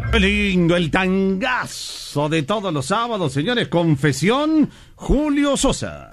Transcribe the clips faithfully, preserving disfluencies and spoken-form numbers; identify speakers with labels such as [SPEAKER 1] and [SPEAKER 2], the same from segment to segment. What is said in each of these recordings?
[SPEAKER 1] Qué lindo, el tangazo de todos los sábados, señores. Confesión, Julio Sosa.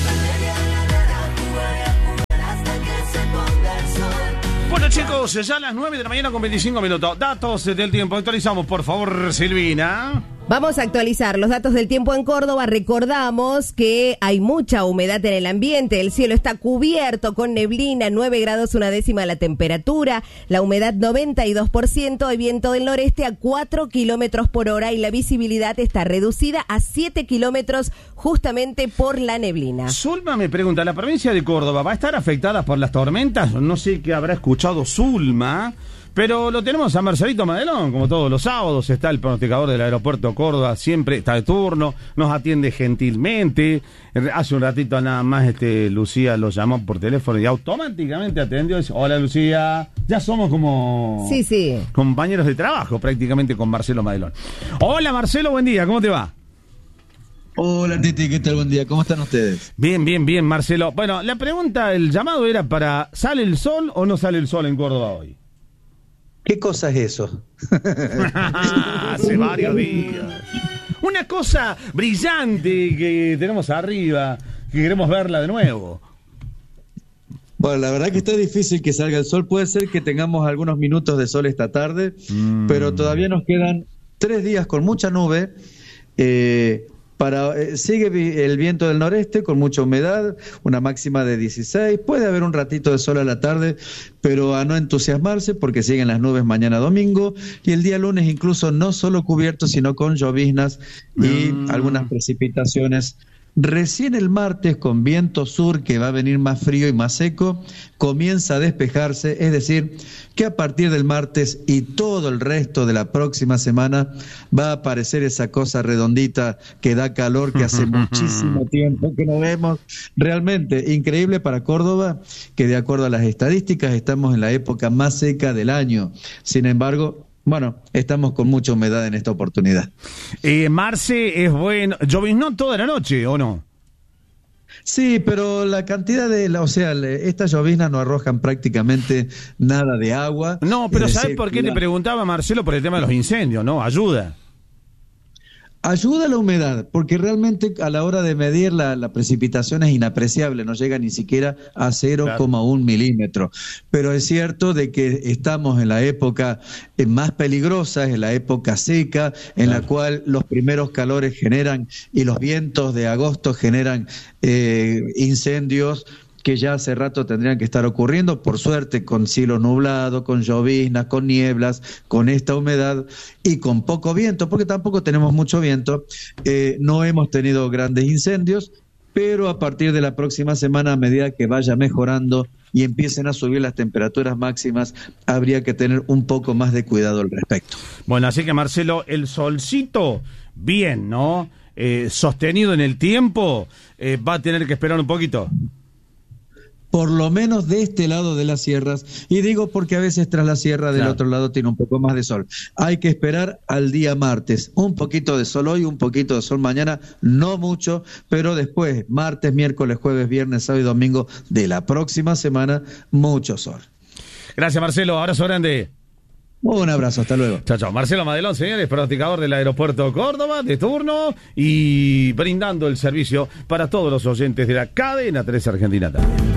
[SPEAKER 1] Bueno, chicos, ya a las nueve de la mañana con veinticinco minutos. Datos del tiempo. Actualizamos, por favor, Silvina.
[SPEAKER 2] Vamos a actualizar los datos del tiempo en Córdoba. Recordamos que hay mucha humedad en el ambiente. El cielo está cubierto con neblina, nueve grados una décima la temperatura. La humedad noventa y dos por ciento. Hay viento del noreste a cuatro kilómetros por hora y la visibilidad está reducida a siete kilómetros justamente por la neblina.
[SPEAKER 1] Zulma me pregunta, ¿la provincia de Córdoba va a estar afectada por las tormentas? No sé qué habrá escuchado Zulma. Pero lo tenemos a Marcelito Madelón, como todos los sábados, está el pronosticador del aeropuerto Córdoba, siempre está de turno, nos atiende gentilmente. Hace un ratito nada más este Lucía lo llamó por teléfono y automáticamente atendió y dice, hola Lucía, ya somos como
[SPEAKER 2] sí, sí.
[SPEAKER 1] compañeros de trabajo prácticamente con Marcelo Madelón. Hola Marcelo, buen día, ¿cómo te va?
[SPEAKER 3] Hola Titi, ¿qué tal? Buen día, ¿cómo están ustedes?
[SPEAKER 1] Bien, bien, bien Marcelo. Bueno, la pregunta, el llamado era para, ¿sale el sol o no sale el sol en Córdoba hoy?
[SPEAKER 3] ¿Qué cosa es eso?
[SPEAKER 1] Hace varios días. Una cosa brillante que tenemos arriba, que queremos verla de nuevo.
[SPEAKER 3] Bueno, la verdad que está difícil que salga el sol. Puede ser que tengamos algunos minutos de sol esta tarde, mm. pero todavía nos quedan tres días con mucha nube. Eh, Para, eh, sigue el viento del noreste con mucha humedad, una máxima de dieciséis, puede haber un ratito de sol a la tarde, pero a no entusiasmarse porque siguen las nubes mañana domingo y el día lunes incluso no solo cubierto sino con lloviznas y mm. algunas precipitaciones. Recién el martes con viento sur que va a venir más frío y más seco, comienza a despejarse, es decir, que a partir del martes y todo el resto de la próxima semana va a aparecer esa cosa redondita que da calor que hace muchísimo tiempo que no vemos. Realmente increíble para Córdoba, que de acuerdo a las estadísticas estamos en la época más seca del año. Sin embargo, bueno, estamos con mucha humedad en esta oportunidad.
[SPEAKER 1] Eh, Marce, es bueno. ¿Lloviznó toda la noche o no?
[SPEAKER 3] Sí, pero la cantidad de, o sea, estas lloviznas no arrojan prácticamente nada de agua.
[SPEAKER 1] No, pero ¿sabes
[SPEAKER 3] decir,
[SPEAKER 1] por qué
[SPEAKER 3] la...
[SPEAKER 1] te preguntaba, Marcelo? Por el tema de los incendios, ¿no? Ayuda.
[SPEAKER 3] Ayuda la humedad, porque realmente a la hora de medir la, la precipitación es inapreciable, no llega ni siquiera a cero coma uno milímetro. Pero es cierto de que estamos en la época más peligrosa, en la época seca, en claro. la cual los primeros calores generan y los vientos de agosto generan eh, incendios que ya hace rato tendrían que estar ocurriendo, por suerte con cielo nublado, con lloviznas, con nieblas, con esta humedad y con poco viento, porque tampoco tenemos mucho viento, eh, no hemos tenido grandes incendios, pero a partir de la próxima semana, a medida que vaya mejorando y empiecen a subir las temperaturas máximas, habría que tener un poco más de cuidado al respecto.
[SPEAKER 1] Bueno, así que Marcelo, el solcito, bien, ¿no? Eh, sostenido en el tiempo, eh, va a tener que esperar un poquito.
[SPEAKER 3] Por lo menos de este lado de las sierras, y digo porque a veces tras la sierra del claro. otro lado tiene un poco más de sol. Hay que esperar al día martes, un poquito de sol hoy, un poquito de sol mañana, no mucho, pero después, martes, miércoles, jueves, viernes, sábado y domingo de la próxima semana, mucho sol.
[SPEAKER 1] Gracias Marcelo, abrazo grande.
[SPEAKER 3] Un abrazo, hasta luego.
[SPEAKER 1] Chao, chao. Marcelo Madelón, señores, pronosticador del aeropuerto Córdoba, de turno, y brindando el servicio para todos los oyentes de la cadena tres Argentina también.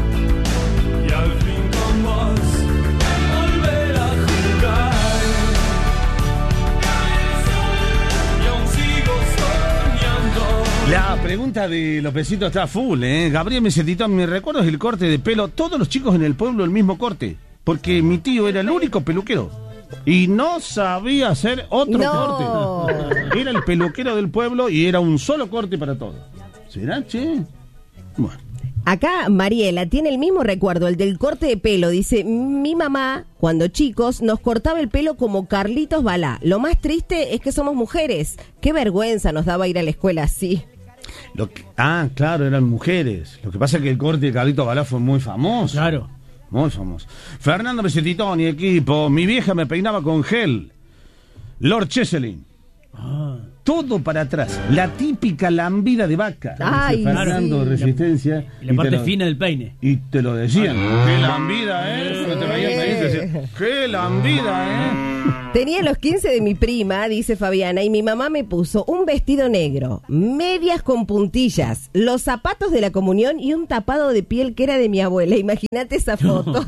[SPEAKER 1] La pregunta de los besitos está full, ¿eh? Gabriel me dice, Tito, mi recuerdo es el corte de pelo. Todos los chicos en el pueblo el mismo corte, porque mi tío era el único peluquero y no sabía hacer otro
[SPEAKER 2] no.
[SPEAKER 1] corte. Era el peluquero del pueblo y era un solo corte para todos. ¿Será, che? Bueno.
[SPEAKER 2] Acá Mariela tiene el mismo recuerdo, el del corte de pelo. Dice, mi mamá, cuando chicos, nos cortaba el pelo como Carlitos Balá. Lo más triste es que somos mujeres. Qué vergüenza nos daba ir a la escuela así.
[SPEAKER 1] Lo que, ah, claro, eran mujeres. Lo que pasa es que el corte de Carlitos Balá fue muy famoso.
[SPEAKER 4] Claro.
[SPEAKER 1] Muy famoso. Fernando Mesetitón y equipo. Mi vieja me peinaba con gel. Lord Cheselin. Ah. Todo para atrás. La típica lambida de vaca.
[SPEAKER 2] Ay,
[SPEAKER 1] Fernando,
[SPEAKER 2] sí.
[SPEAKER 1] Resistencia.
[SPEAKER 4] Y la parte lo, fina del peine.
[SPEAKER 1] Y te lo decían. Qué lambida, ¿eh? Cuando te veían, ¡Qué lambida, eh!
[SPEAKER 2] Tenía los quince de mi prima, dice Fabiana, y mi mamá me puso un vestido negro, medias con puntillas, los zapatos de la comunión y un tapado de piel que era de mi abuela. Imagínate esas fotos.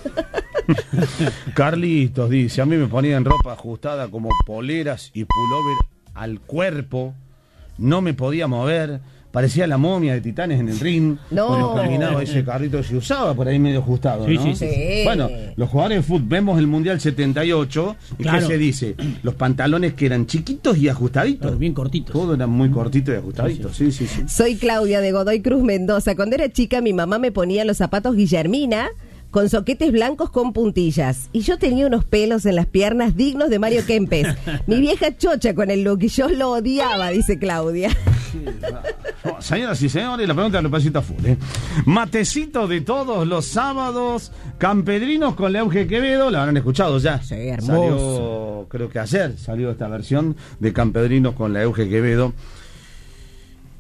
[SPEAKER 1] Carlitos dice, a mí me ponían ropa ajustada como poleras y pullover al cuerpo, no me podía mover, parecía la momia de Titanes en el ring.
[SPEAKER 2] No.
[SPEAKER 1] Con el caminado ese carrito se usaba por ahí medio ajustado,
[SPEAKER 4] Sí,
[SPEAKER 1] ¿no?
[SPEAKER 4] sí, sí.
[SPEAKER 2] Sí.
[SPEAKER 1] Bueno, los jugadores de fútbol, vemos el Mundial setenta y ocho, ¿y
[SPEAKER 4] Claro.
[SPEAKER 1] qué se dice? Los pantalones que eran chiquitos y ajustaditos.
[SPEAKER 4] Claro, bien cortitos.
[SPEAKER 1] Todo eran muy cortitos y ajustaditos, sí, sí, sí.
[SPEAKER 2] Soy Claudia de Godoy Cruz, Mendoza. Cuando era chica, mi mamá me ponía los zapatos Guillermina con soquetes blancos con puntillas. Y yo tenía unos pelos en las piernas dignos de Mario Kempes. Mi vieja chocha con el look y yo lo odiaba, dice Claudia.
[SPEAKER 1] Oh, señoras y señores, la pregunta de Lupacita Full, ¿eh? Matecito de todos los sábados, campedrinos con la Euge Quevedo, la habrán escuchado ya.
[SPEAKER 2] Sí, hermoso.
[SPEAKER 1] Salió, creo que ayer salió esta versión de Campedrinos con la Euge Quevedo.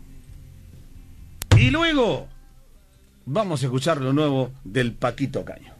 [SPEAKER 1] Y luego vamos a escuchar lo nuevo del Paquito Caño.